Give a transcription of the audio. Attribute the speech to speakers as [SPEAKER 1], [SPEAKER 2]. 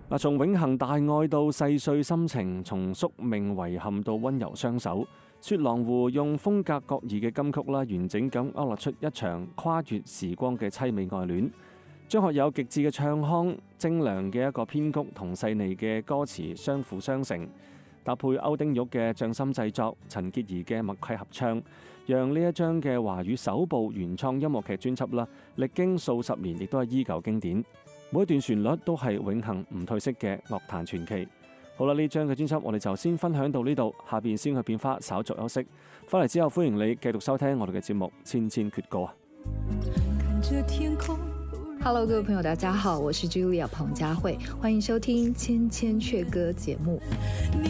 [SPEAKER 1] 嗱，從永恆大愛到細碎心情，從宿命遺憾到溫柔雙手，雪狼湖用風格各異嘅金曲啦，完整咁勾勒出一場跨越時光嘅凄美愛戀。張學友極致嘅唱腔、精良嘅一個編曲同細膩嘅歌詞相輔相成，搭配歐丁玉嘅匠心製作、陳潔儀嘅默契合唱，讓呢一張嘅華語首部原創音樂劇專輯啦，歷經數十年亦都係依舊經典。每一段旋律都係永恆唔褪色嘅樂壇傳奇。好啦，呢張嘅專輯我哋就先分享到呢度，下邊先去變化，稍作休息。翻嚟之後歡迎你繼續收聽我哋嘅節目《千千闕歌》。
[SPEAKER 2] Hello， 各位朋友，大家好，我是 Julia 彭佳慧，歡迎收聽《千千闕歌》節目。